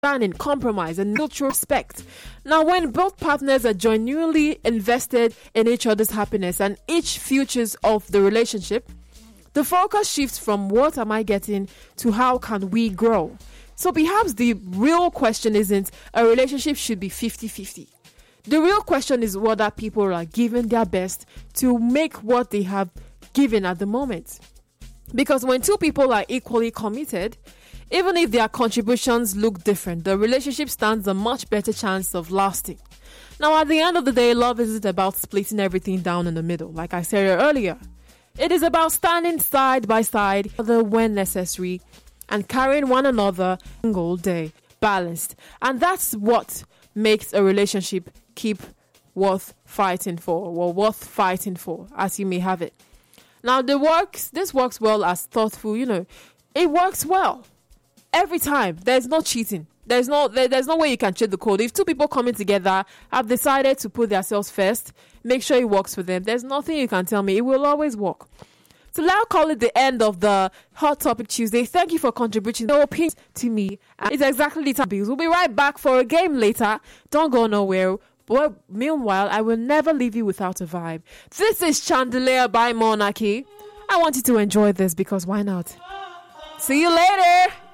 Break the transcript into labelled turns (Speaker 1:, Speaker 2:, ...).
Speaker 1: understanding, compromise, and mutual respect. Now, when both partners are genuinely invested in each other's happiness and each futures of the relationship, the focus shifts from what am I getting to how can we grow. So perhaps the real question isn't a relationship should be 50-50. The real question is whether people are giving their best to make what they have given at the moment. Because when two people are equally committed, even if their contributions look different, the relationship stands a much better chance of lasting. Now, at the end of the day, love isn't about splitting everything down in the middle, like I said earlier. It is about standing side by side when necessary and carrying one another single day, balanced. And that's what makes a relationship keep worth fighting for, or worth fighting for, as you may have it. Now, this works well as thoughtful, it works well every time. There's no cheating. There's no way you can cheat the code. If two people coming together have decided to put themselves first, make sure it works for them. There's nothing you can tell me. It will always work. So now call it the end of the Hot Topic Tuesday. Thank you for contributing your opinion to me. It's exactly the time. We'll be right back for a game later. Don't go nowhere. But meanwhile, I will never leave you without a vibe. This is Chandelier by Monarchy. I want you to enjoy this because why not? See you later.